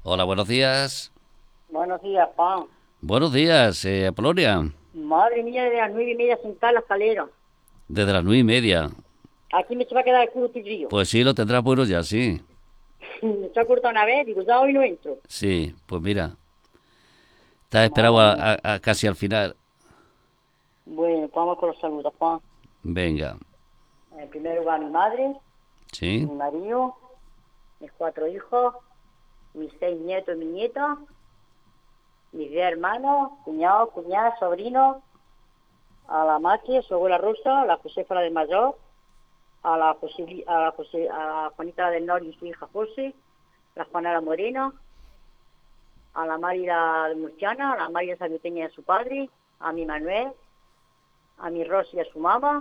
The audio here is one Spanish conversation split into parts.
Hola, buenos días. Buenos días, Juan. Buenos días, Polonia. Madre mía, de las 9:30 sentada en la escalera. Desde las 9:30. Aquí me se va a quedar el culo río. Pues sí, lo tendrás bueno ya, sí. Me se ha cortado una vez, digo, ya hoy no entro. Sí, pues mira, te has esperado Madre mía. a casi al final. Bueno, pues vamos con los saludos, Juan. Venga, En primer lugar, mi madre, sí. mi marido, mis 4 hijos, mis 6 nietos y mi nieta, mis 10 hermanos, cuñados, cuñadas, sobrinos, a la Maki, a su abuela Rosa, a la Josefa la del Mayor, a la Juanita la del Norte y su hija José, la Juana la Morena, a la Márida de Murciana, a la Márida Salviteña de su padre, a mi Manuel, a mi Rosy y a su mamá,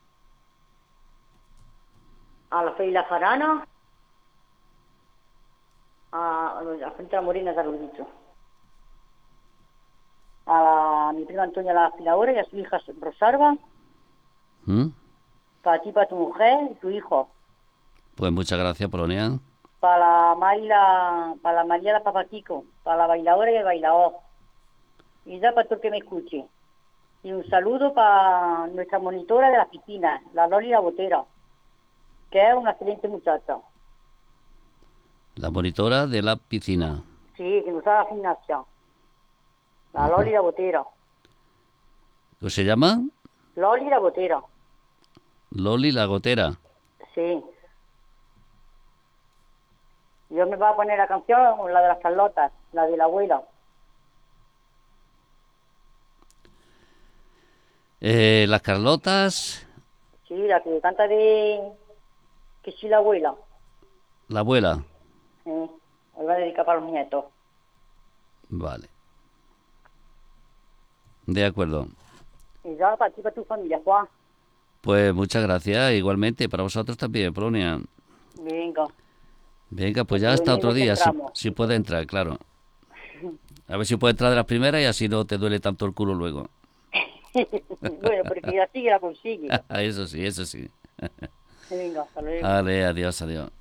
a la Feila Jarana, a la Juanita la Morena, ya lo he dicho, a mi prima Antonia la afiladora y a su hija Rosalba, ¿Mm? para ti, para tu mujer y tu hijo, Pues muchas gracias, Polonia. para la María la Papatico, para la bailadora y el bailador, y ya para todo el que me escuche. Y un saludo para nuestra monitora de la piscina, la Loli la Botera, que es una excelente muchacha. La monitora de la piscina. Sí, que nos haga gimnasia. La Ujú. Loli la Botera. ¿Cómo se llama? Loli la Botera. Loli la gotera. Sí. Yo me voy a poner la canción, la de las Carlotas, la de la abuela. Las Carlotas, Sí, la que canta de que sí la abuela. la abuela. Sí. Hoy va a dedicar para los nietos. Vale, de acuerdo. Y ya para ti, para tu familia, Juan. Pues muchas gracias, igualmente, para vosotros también, Polonia. Venga, Venga, pues pues ya el hasta otro domingo que día, entramos. si puede entrar, claro. A ver si puede entrar de las primeras y así no te duele tanto el culo luego. Bueno, porque así que la consigue. Eso sí, eso sí. Venga, hasta luego. Vale, adiós, adiós.